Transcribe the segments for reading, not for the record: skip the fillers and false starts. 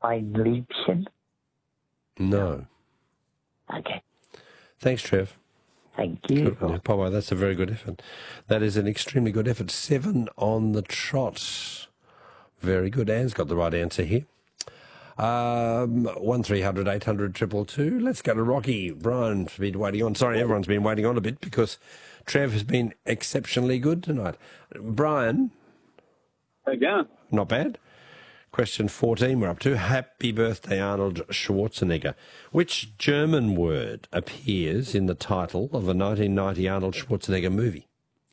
Ein Liebchen? No. Okay. Thanks, Trev. Thank you. Good on you, Popeye. That's a very good effort. That is an extremely good effort. 7 on the trot. Very good. Anne's got the right answer here. 1300 800 222. Let's go to Rocky. Brian's been waiting on. Sorry, everyone's been waiting on a bit because Trev has been exceptionally good tonight. Brian. Again. Not bad. Question 14 we're up to. Happy birthday, Arnold Schwarzenegger. Which German word appears in the title of a 1990 Arnold Schwarzenegger movie?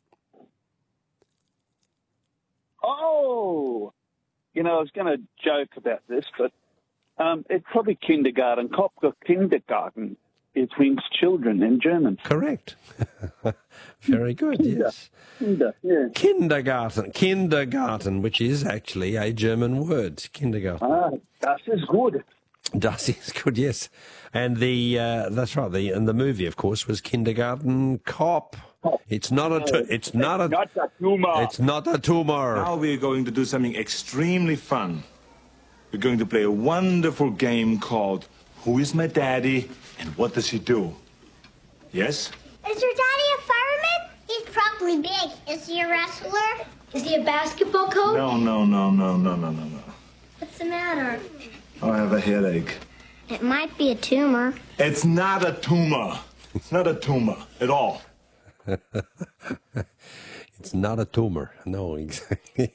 Oh! You know, I was going to joke about this, but it's probably kindergarten. Cop, kindergarten. It means children in German. Correct. Very good, yes. Kinder, yeah. Kindergarten, which is actually a German word. Kindergarten. Ah, das ist gut. Das is good, yes. And that's right. The movie, of course, was Kindergarten Cop. It's not a tumor. It's not a tumor. Now we're going to do something extrememely fun. We're going to play a wonderful game called Who is My Daddy and What Does He Do? Yes? Is your daddy a fireman? He's probably big. Is he a wrestler? Is he a basketball coach? No. What's the matter? I have a headache. It might be a tumor. It's not a tumor. It's not a tumor at all. It's not a tumor. No, exactly.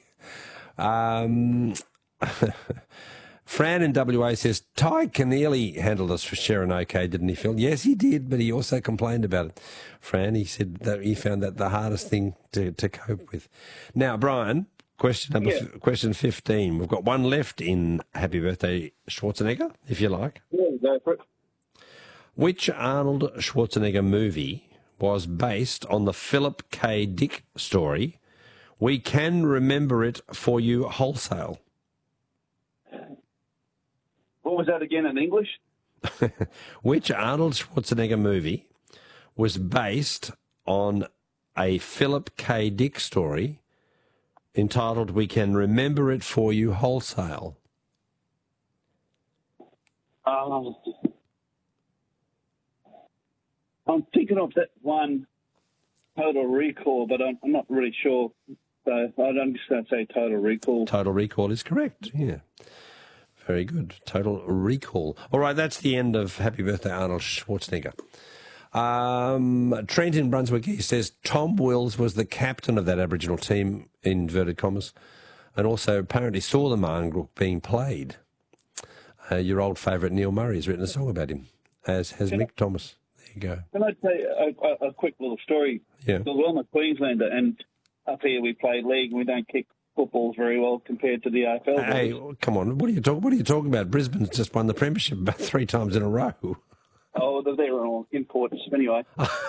Fran in WA says, Ty Keneally handled us for Sharon okay, didn't he, Phil? Yes, he did, but he also complained about it. Fran, he said that he found that the hardest thing to cope with. Now, Brian, question 15. We've got one left in Happy Birthday Schwarzenegger, if you like. Yeah, go for it. Which Arnold Schwarzenegger movie was based on the Philip K. Dick story, We Can Remember It For You Wholesale? What was that again in English? Which Arnold Schwarzenegger movie was based on a Philip K. Dick story entitled We Can Remember It For You Wholesale? I'm thinking of that one, Total Recall, but I'm not really sure. So I'm just going to say Total Recall. Total Recall is correct, yeah. Very good. Total Recall. All right, that's the end of Happy Birthday, Arnold Schwarzenegger. Trent in Brunswick, he says, Tom Wills was the captain of that Aboriginal team, in inverted commas, and also apparently saw the Marngrook being played. Your old favourite Neil Murray has written a song about him, as has Mick Thomas. There you go. Can I tell you a quick little story? Yeah. Because I'm a Queenslander, and up here we play league, and we don't kick footballs very well compared to the AFL. Hey, come on! What are you talking about? Brisbane's just won the premiership about 3 times in a row. Oh, they're all imports anyway.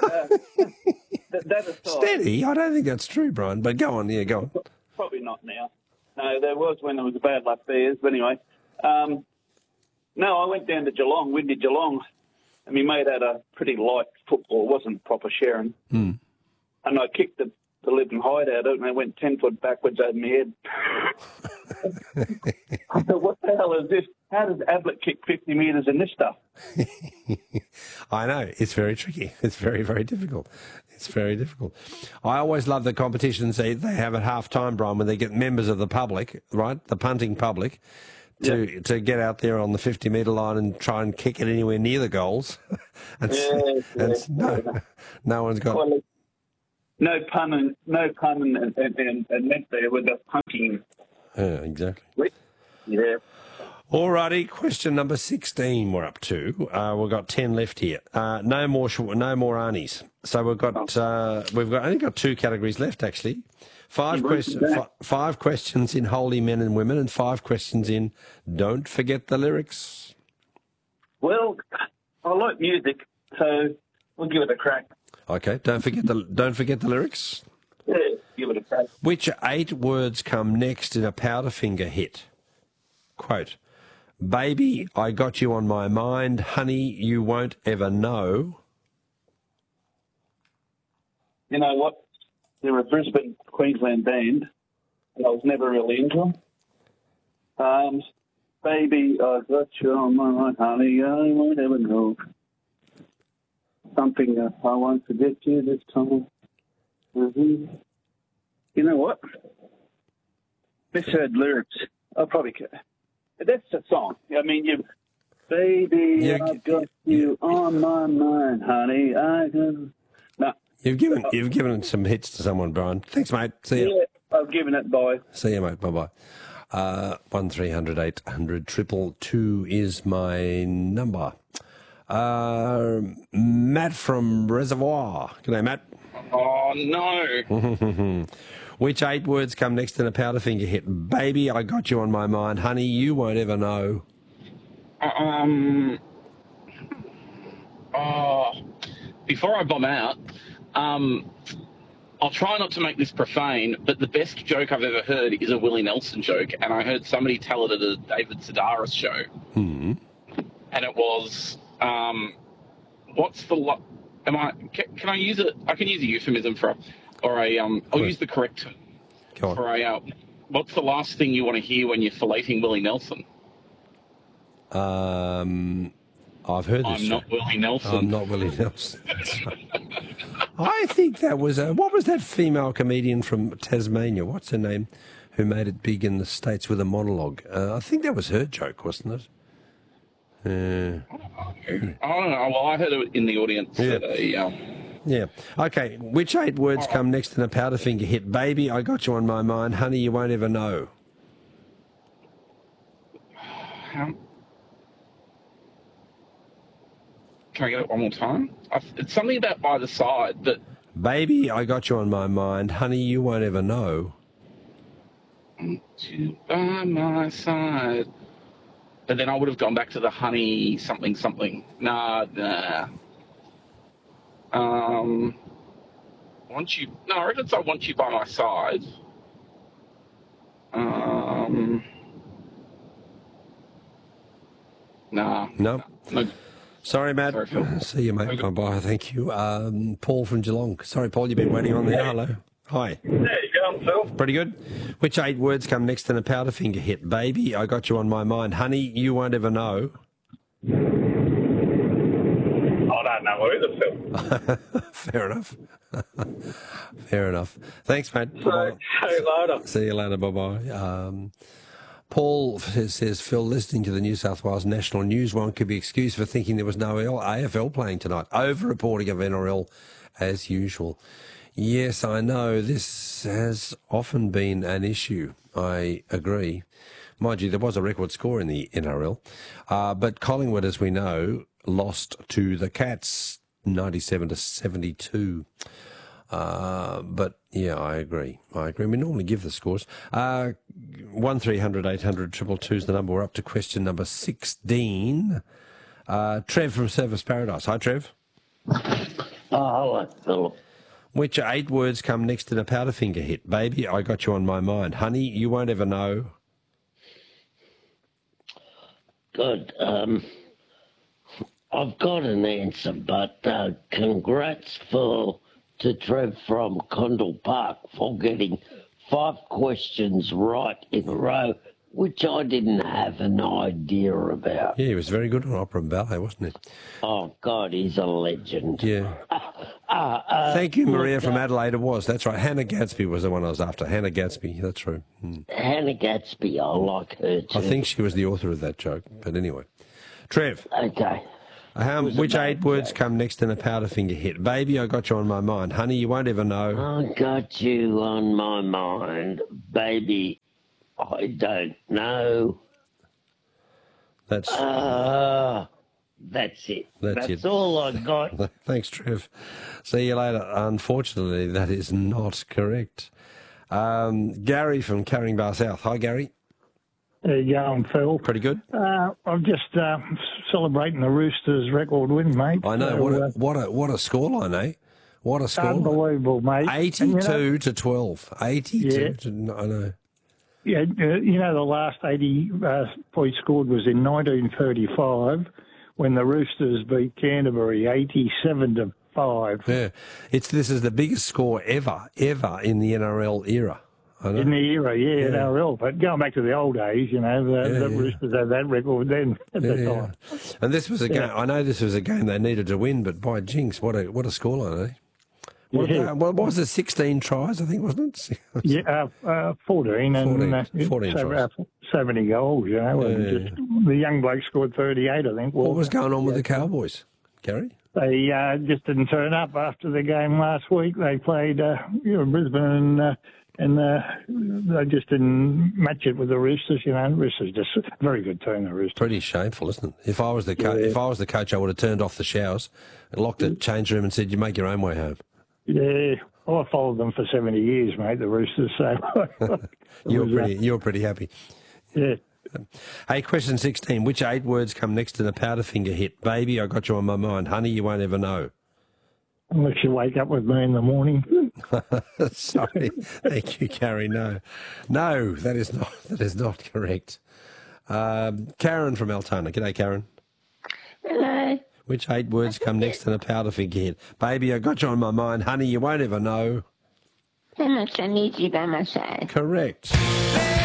That aside, Steady. I don't think that's true, Brian. But go on. Yeah, go on. Probably not now. No, there was when there was a bad luck bears. But anyway, no, I went down to Geelong, windy Geelong, and my mate had a pretty light football. It wasn't proper sharing. And I kicked the living hide out of it, and I went 10 foot backwards over my head. I thought, what the hell is this? How does Ablett kick 50 metres in this stuff? I know. It's very tricky. It's very, very difficult. It's very difficult. I always love the competitions they have at half-time, Brian, when they get members of the public, right, the punting public, to get out there on the 50-metre line and try and kick it anywhere near the goals. No one's got... Well, no pun and meant there with the punting. Yeah, exactly. Yeah. All righty, question number 16 we're up to. We've got 10 left here. No more Arnies. So we've only got 2 categories left, actually. 5 questions in Holy Men and Women and 5 questions in Don't Forget the Lyrics. Well, I like music, so we'll give it a crack. Okay, don't forget the lyrics. Yeah, give it a crack. Which 8 words come next in a Powderfinger hit? Quote, Baby, I got you on my mind. Honey, you won't ever know. You know what? They're a Brisbane, Queensland band, and I was never really into them. Baby, I got you on my mind, honey, I won't ever know. Something I won't forget you this time. You know what? Misheard lyrics. I'll probably... That's the song. I mean, Baby, I've got you on my mind, honey, I can... No. You've given some hits to someone, Brian. Thanks, mate. See you. Yeah, I've given it. Bye. See you, mate. Bye-bye. 1300 800 222 is my number. Matt from Reservoir. G'day, Matt. Oh, no. Which 8 words come next in a Powderfinger hit? Baby, I got you on my mind. Honey, you won't ever know. Before I bomb out, I'll try not to make this profane, but the best joke I've ever heard is a Willie Nelson joke, and I heard somebody tell it at a David Sedaris show. Hmm. And it was, can I use it? I can use a euphemism I'll use the correct Go on. for what's the last thing you want to hear when you're filleting Willie Nelson? I've heard this. I'm not Willie Nelson. I'm not Willie Nelson. I think that was what was that female comedian from Tasmania? What's her name? Who made it big in the States with a monologue? I think that was her joke, wasn't it? I don't know. Well, I heard it in the audience. Yeah. Yeah. Okay. Which 8 words come next in a Powderfinger hit? Baby, I got you on my mind. Honey, you won't ever know. Can I get it one more time? It's something about by the side that... Baby, I got you on my mind. Honey, you won't ever know. You by my side. But then I would have gone back to the honey something something. Nah. I reckon it's I want you by my side. Nah. No. No. Sorry, Matt. Sorry, Phil. See you, mate. Bye-bye. Thank you. Paul from Geelong. Sorry, Paul, you've been waiting on there. Hello. Hi. There you go, Phil. Pretty good. Which 8 words come next in a Powderfinger hit? Baby, I got you on my mind. Honey, you won't ever know. I don't know either, Phil. Fair enough. Fair enough. Thanks, mate. See you later. See you later. Bye-bye. Paul says, Phil, listening to the New South Wales National News one could be excused for thinking there was no AFL playing tonight. Over-reporting of NRL as usual. Yes, I know. This has often been an issue. I agree. Mind you, there was a record score in the NRL. But Collingwood, as we know, lost to the Cats 97-72. But yeah, I agree. We normally give the scores. 1300 800 222 is the number. We're up to question number 16. Trev from Service Paradise. Hi, Trev. Hello, Philip. Which 8 words come next in a Powderfinger hit? Baby, I got you on my mind. Honey, you won't ever know. Good. I've got an answer, but congrats to Trev from Condell Park for getting 5 questions right in a row, which I didn't have an idea about. Yeah, he was very good on opera and ballet, wasn't he? Oh, God, he's a legend. Yeah. Thank you, Maria from Adelaide. It was. That's right. Hannah Gadsby was the one I was after. Hannah Gadsby. That's true. Hannah Gadsby, I like her too. I think she was the author of that joke. But anyway. Trev. Okay. Which 8 words come next in a Powderfinger hit? Baby, I got you on my mind. Honey, you won't ever know. I got you on my mind. Baby, I don't know. That's it. That's That's all I got. Thanks, Trev. See you later. Unfortunately, that is not correct. Gary from Carringbar South. Hi, Gary. There you go, Phil. Pretty good. I'm just celebrating the Roosters' record win, mate. I know. So, what a scoreline, eh? What a score. Unbelievable, mate. 82 to 12. 82 Yeah. to... I know. Yeah, the last 80 points scored was in 1935 when the Roosters beat Canterbury 87-5. Yeah. This is the biggest score ever in the NRL era. I know. in the era, NRL. But going back to the old days, the Roosters had that record then at the time. And this was a game. I know this was a game they needed to win, but by jinx, what a scoreline, eh? What was it? 16 tries, I think, wasn't it? 14 and 14 tries. 70 goals. And just, the young bloke scored 38, I think. What was going on with the Cowboys, Gary? They just didn't turn up after the game last week. They played Brisbane and they just didn't match it with the Roosters. Roosters just a very good team. The Roosters. Pretty shameful, isn't it? If I was the coach, I would have turned off the showers, locked the change room, and said, "You make your own way home." Yeah, I followed them for 70 years, mate. The Roosters. So you're pretty happy. Yeah. Hey, question 16. Which 8 words come next to the Powderfinger hit? Baby, I got you on my mind. Honey, you won't ever know. Unless you wake up with me in the morning. Sorry. Thank you, Gary. No, that is not correct. Karen from Altona. G'day, Karen. Hello. Which 8 words come next to the Powderfinger hit? Baby, I got you on my mind. Honey, you won't ever know. How much I need you by my side. Correct.